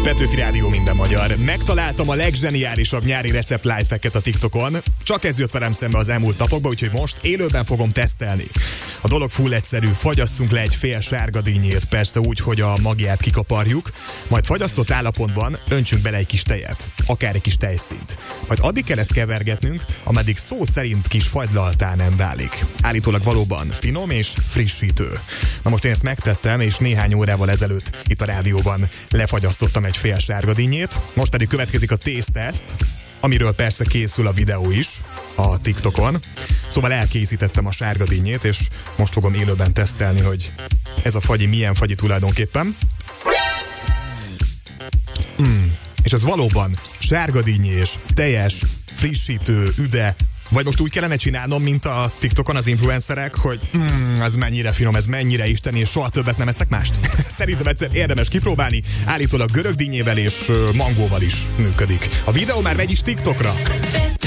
Petőfi Rádió, minden magyar. Megtaláltam a legzseniálisabb nyári recept lifehacket a TikTokon. Csak ez jött velem szembe az elmúlt napokban, úgyhogy most élőben fogom tesztelni. A dolog full egyszerű, fagyasszunk le egy fél sárgadínnyét, persze úgy, hogy a magját kikaparjuk, majd fagyasztott állapotban öntsünk bele egy kis tejet, akár egy kis tejszínt. Majd addig kell ezt kevergetnünk, ameddig szó szerint kis fagylaltá nem válik. Állítólag valóban finom és frissítő. Na most én ezt megtettem, és néhány órával ezelőtt itt a rádióban lefagyasztottam egy fél sárgadínnyét, most pedig következik a tészteszt, amiről persze készül a videó is a TikTokon. Szóval elkészítettem a sárgadínnyét, és most fogom élőben tesztelni, hogy ez a fagyi milyen fagyi tulajdonképpen. És ez valóban sárgadínnyés, teljes, frissítő, üde, vagy most úgy kellene csinálnom, mint a TikTokon az influencerek, hogy ez mennyire finom, ez mennyire isteni, és soha többet nem eszek mást. Szerintem egyszer érdemes kipróbálni, állítólag görögdínnyével és mangóval is működik. A videó már megy is TikTokra.